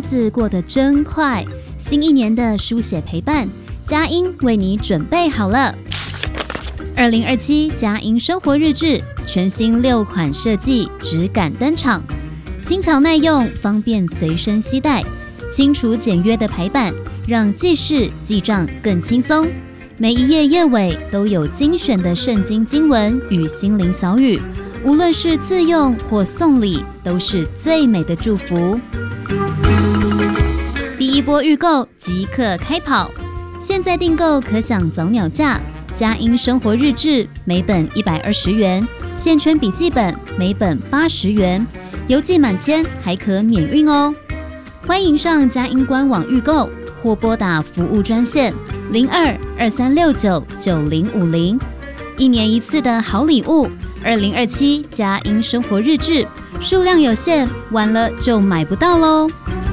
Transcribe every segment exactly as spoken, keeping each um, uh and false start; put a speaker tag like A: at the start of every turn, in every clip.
A: 子过得真快，新一年的书写陪伴，佳音为你准备好了。二零二七佳音生活日志全新六款设计质感登场，轻巧耐用，方便随身携带，清楚简约的排版让记事记账更轻松。每一页页尾都有精选的圣经经文与心灵小语，无论是自用或送礼，都是最美的祝福。第一波预购即刻开跑，现在订购可享早鸟价。佳音生活日志每本一百二十元，线圈笔记本每本八十元，邮寄满千还可免运哦。欢迎上佳音官网预购，或拨打服务专线零二二三六九九零五零。一年一次的好礼物，二零二七佳音生活日志，数量有限，晚了就买不到喽。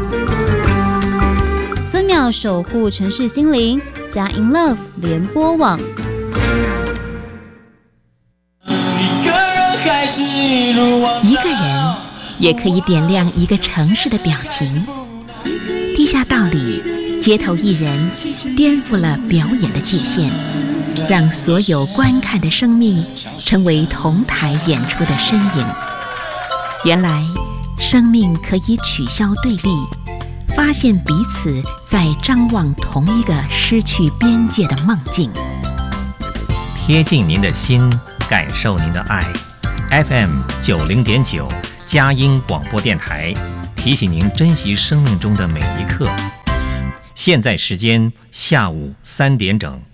A: 分秒守护城市心灵，佳音 Love 联播网。
B: 一个人也可以点亮一个城市的表情。地下道里，街头艺人颠覆了表演的界限，让所有观看的生命成为同台演出的身影。原来，生命可以取消对立，发现彼此在张望同一个失去边界的梦境。
C: 贴近您的心，感受您的爱。F M 九零点九，佳音广播电台，提醒您珍惜生命中的每一刻。现在时间下午三点整。